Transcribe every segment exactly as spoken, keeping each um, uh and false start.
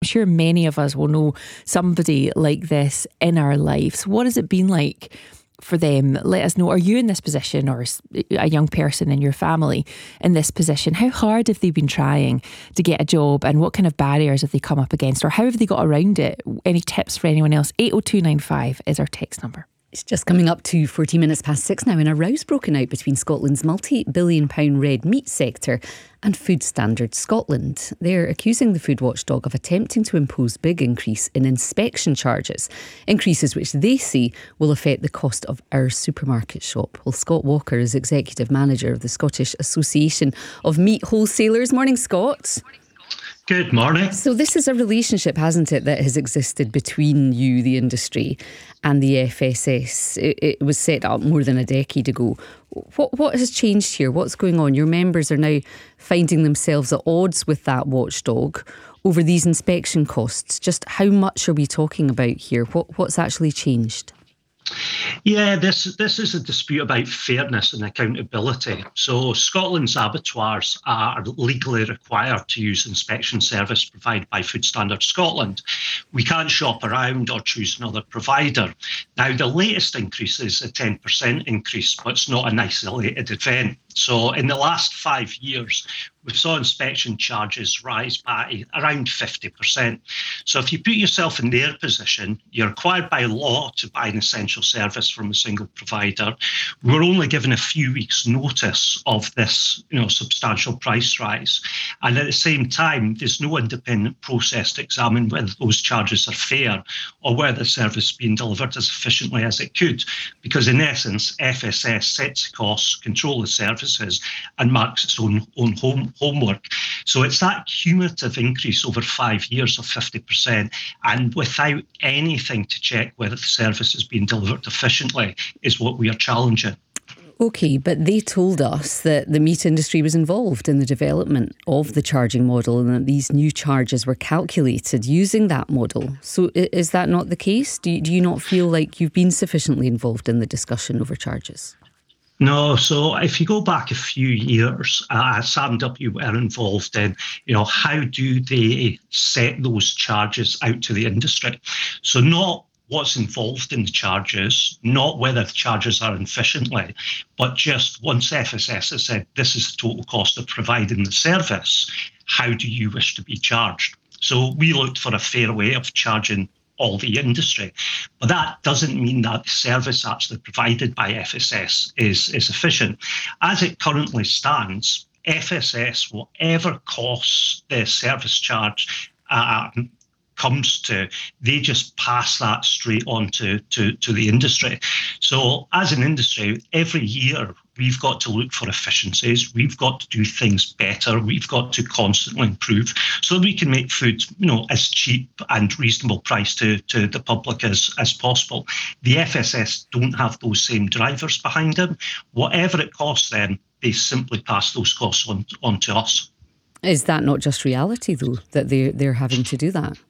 sure many of us will know somebody like this in our lives. What has it been like for them? Let us know. Are you in this position, or a young person in your family in this position? How hard have they been trying to get a job, and what kind of barriers have they come up against, or how have they got around it? Any tips for anyone else? eight oh two nine five is our text number. It's just coming up to fourteen minutes past six now, and a row's broken out between Scotland's multi-billion pound red meat sector and Food Standards Scotland. They're accusing the food watchdog of attempting to impose big increase in inspection charges, increases which they see will affect the cost of our supermarket shop. Well, Scott Walker is Executive Manager of the Scottish Association of Meat Wholesalers. Morning, Scott. Good morning. So this is a relationship, hasn't it, that has existed between you, the industry, and the F S S. It, it was set up more than a decade ago. What what has changed here? What's going on? Your members are now finding themselves at odds with that watchdog over these inspection costs. Just how much are we talking about here? What what's actually changed? Yeah, this this is a dispute about fairness and accountability. So Scotland's abattoirs are legally required to use inspection service provided by Food Standards Scotland. We can't shop around or choose another provider. Now, the latest increase is a ten percent increase, but it's not an isolated event. So in the last five years, we saw inspection charges rise by around fifty percent. So if you put yourself in their position, you're required by law to buy an essential service from a single provider. We're only given a few weeks' notice of this, you know, substantial price rise. And at the same time, there's no independent process to examine whether those charges are fair or whether the service is being delivered as efficiently as it could. Because in essence, F S S sets the costs, control the services, and marks its own, own home, homework. So it's that cumulative increase over five years of fifty percent, and without anything to check whether the service is being delivered efficiently, is what we are challenging. OK, but they told us that the meat industry was involved in the development of the charging model and that these new charges were calculated using that model. So is that not the case? Do you, do you not feel like you've been sufficiently involved in the discussion over charges? No, so if you go back a few years, uh, S A M W were involved in, you know, how do they set those charges out to the industry? So not what's involved in the charges, not whether the charges are efficiently, but just once F S S has said this is the total cost of providing the service, how do you wish to be charged? So we looked for a fair way of charging all the industry. But that doesn't mean that the service actually provided by F S S is, is efficient. As it currently stands, F S S, whatever costs the service charge uh, comes to, they just pass that straight on to, to, to the industry. So as an industry, every year we've got to look for efficiencies. We've got to do things better. We've got to constantly improve so that we can make food, you know, as cheap and reasonable price to, to the public as, as possible. The F S S don't have those same drivers behind them. Whatever it costs them, they simply pass those costs on, on to us. Is that not just reality, though, that they're, they're having to do that?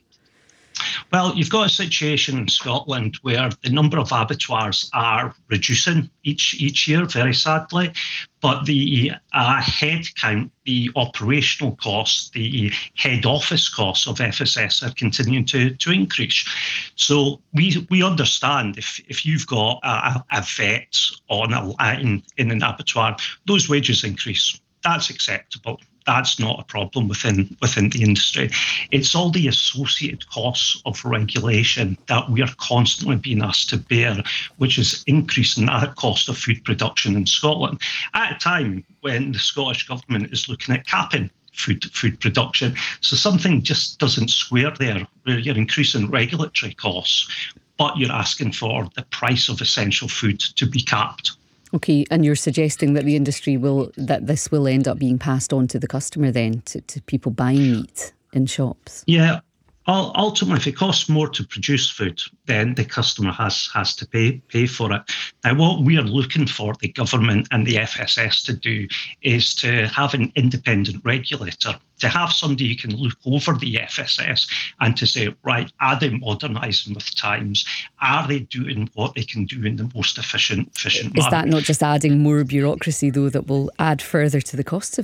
Well, you've got a situation in Scotland where the number of abattoirs are reducing each each year, very sadly, but the uh, head count, the operational costs, the head office costs of F S S are continuing to, to increase. So we we understand if, if you've got a, a vet on a line in an abattoir, those wages increase. That's acceptable. That's not a problem within within the industry. It's all the associated costs of regulation that we are constantly being asked to bear, which is increasing that cost of food production in Scotland at a time when the Scottish Government is looking at capping food food production. So something just doesn't square there, where you're increasing regulatory costs, but you're asking for the price of essential food to be capped. OK, and you're suggesting that the industry will, that this will end up being passed on to the customer then, to, to people buying meat in shops? Yeah, ultimately, if it costs more to produce food, then the customer has has to pay pay for it. Now, what we are looking for the government and the F S S to do is to have an independent regulator, to have somebody who can look over the F S S and to say, right, are they modernising with times? Are they doing what they can do in the most efficient, efficient Is manner? that not just adding more bureaucracy, though, that will add further to the costs of